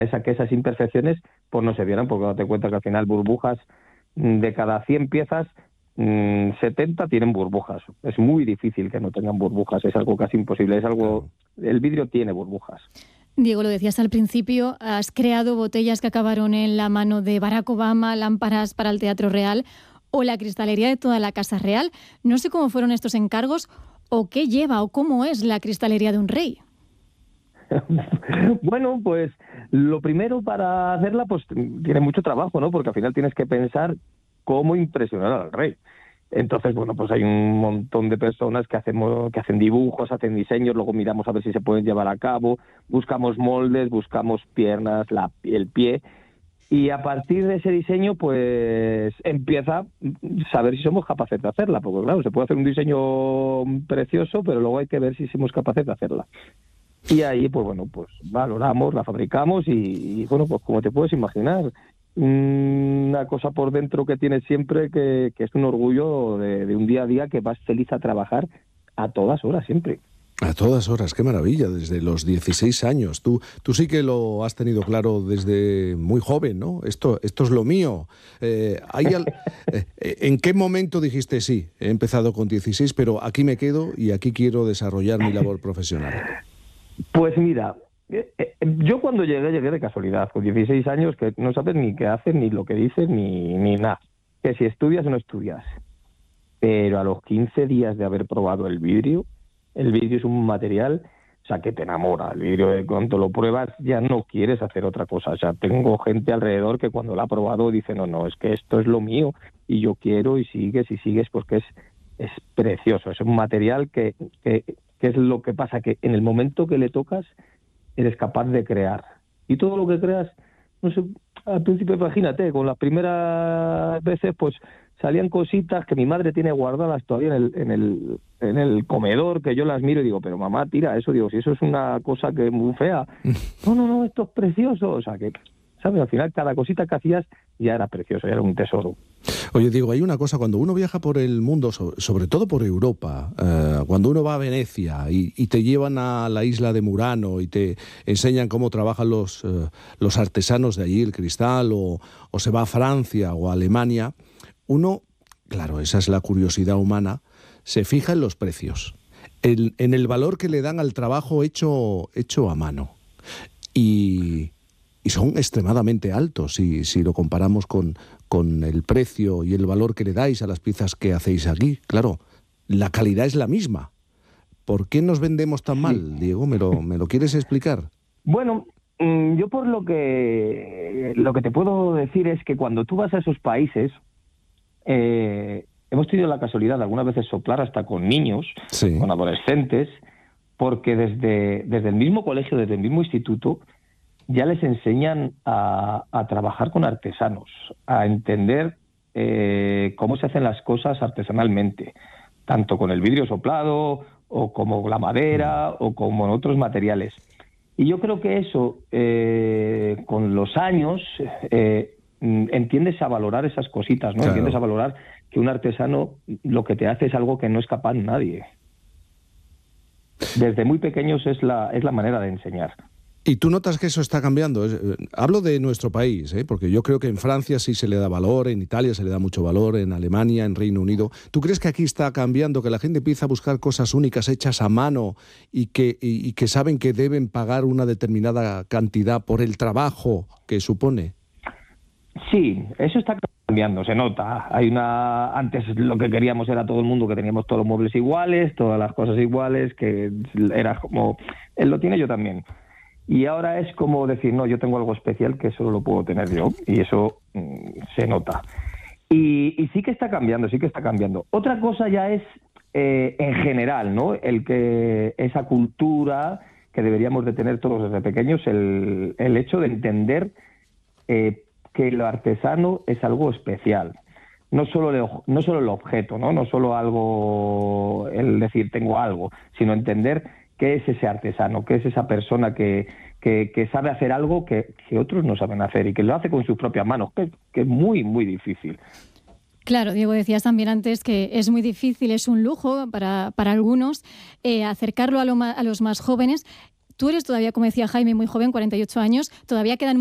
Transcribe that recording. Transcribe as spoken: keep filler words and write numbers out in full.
esa, que esas imperfecciones pues no se vieran, porque no te cuenta que al final burbujas, de cada cien piezas, mmm, setenta tienen burbujas. Es muy difícil que no tengan burbujas, es algo casi imposible, es algo, el vidrio tiene burbujas. Diego, lo decías al principio, has creado botellas que acabaron en la mano de Barack Obama, lámparas para el Teatro Real o la cristalería de toda la Casa Real. No sé cómo fueron estos encargos o qué lleva o cómo es la cristalería de un rey. Bueno, pues lo primero para hacerla pues tiene mucho trabajo, ¿no? Porque al final tienes que pensar cómo impresionar al rey. Entonces, bueno, pues hay un montón de personas que hacemos, que hacen dibujos, hacen diseños, luego miramos a ver si se pueden llevar a cabo, buscamos moldes, buscamos piernas, la, el pie, y a partir de ese diseño, pues empieza a saber si somos capaces de hacerla, porque claro, se puede hacer un diseño precioso, pero luego hay que ver si somos capaces de hacerla. Y ahí, pues bueno, pues valoramos, la fabricamos y, y bueno, pues como te puedes imaginar, una cosa por dentro que tienes siempre que, que es un orgullo de, de un día a día que vas feliz a trabajar a todas horas siempre. A todas horas, qué maravilla, desde los dieciséis años. Tú, tú sí que lo has tenido claro desde muy joven, ¿no? Esto, esto es lo mío. Eh, ¿hay al... eh, ¿En qué momento dijiste sí? He empezado con dieciséis, pero aquí me quedo y aquí quiero desarrollar mi labor profesional? Pues mira, eh, eh, yo cuando llegué, llegué de casualidad, con dieciséis años, que no sabes ni qué haces, ni lo que dices, ni, ni nada. Que si estudias o no estudias. Pero a los quince días de haber probado el vidrio, el vidrio es un material, o sea, que te enamora. El vidrio, de cuando lo pruebas, ya no quieres hacer otra cosa. O sea, tengo gente alrededor que cuando lo ha probado dice, no, no, es que esto es lo mío, y yo quiero, y sigues, y sigues, porque es, es precioso. Es un material que... que ¿Qué es lo que pasa? Que en el momento que le tocas, eres capaz de crear. Y todo lo que creas, no sé, al principio imagínate, con las primeras veces, pues salían cositas que mi madre tiene guardadas todavía en el, en el, en el comedor, que yo las miro y digo, pero mamá, tira eso, digo, si eso es una cosa que es muy fea. No, no, no, esto es precioso. O sea, que, ¿sabes? Al final, cada cosita que hacías ya era precioso, ya era un tesoro. Oye, Diego, hay una cosa, cuando uno viaja por el mundo, sobre todo por Europa, eh, cuando uno va a Venecia y, y te llevan a la isla de Murano y te enseñan cómo trabajan los, eh, los artesanos de allí, el cristal, o, o se va a Francia o a Alemania, uno, claro, esa es la curiosidad humana, se fija en los precios, en, en el valor que le dan al trabajo hecho, hecho a mano. Y... Y son extremadamente altos si, si lo comparamos con, con el precio y el valor que le dais a las piezas que hacéis aquí. Claro, la calidad es la misma. ¿Por qué nos vendemos tan mal, Diego? ¿Me lo, me lo quieres explicar? Bueno, yo por lo que lo que te puedo decir es que cuando tú vas a esos países, eh, hemos tenido la casualidad de algunas veces soplar hasta con niños, sí, con adolescentes, porque desde, desde el mismo colegio, desde el mismo instituto, ya les enseñan a, a trabajar con artesanos, a entender eh, cómo se hacen las cosas artesanalmente, tanto con el vidrio soplado, o como la madera, o como otros materiales. Y yo creo que eso, eh, con los años, eh, entiendes a valorar esas cositas, ¿no? Claro. Entiendes a valorar que un artesano lo que te hace es algo que no es capaz nadie. Desde muy pequeños es la, es la manera de enseñar. ¿Y tú notas que eso está cambiando? Hablo de nuestro país, ¿eh? Porque yo creo que en Francia sí se le da valor, en Italia se le da mucho valor, en Alemania, en Reino Unido. ¿Tú crees que aquí está cambiando, que la gente empieza a buscar cosas únicas hechas a mano y que, y, y que saben que deben pagar una determinada cantidad por el trabajo que supone? Sí, eso está cambiando, se nota. Hay una antes lo que queríamos era todo el mundo que teníamos todos los muebles iguales, todas las cosas iguales, que era como él lo tiene, yo también. Y ahora es como decir, no, yo tengo algo especial que solo lo puedo tener yo, y eso mmm, se nota. Y, y sí que está cambiando, sí que está cambiando. Otra cosa ya es, eh, en general, ¿no? El que esa cultura que deberíamos de tener todos desde pequeños, el, el hecho de entender eh, que lo artesano es algo especial. No solo, el, no solo el objeto, ¿no? No solo algo, el decir tengo algo, sino entender qué es ese artesano, qué es esa persona que, que, que sabe hacer algo que, que otros no saben hacer y que lo hace con sus propias manos, que, que es muy, muy difícil. Claro, Diego, decías también antes que es muy difícil, es un lujo para, para algunos eh, acercarlo a, lo ma, a los más jóvenes. Tú eres todavía, como decía Jaime, muy joven, cuarenta y ocho años, todavía quedan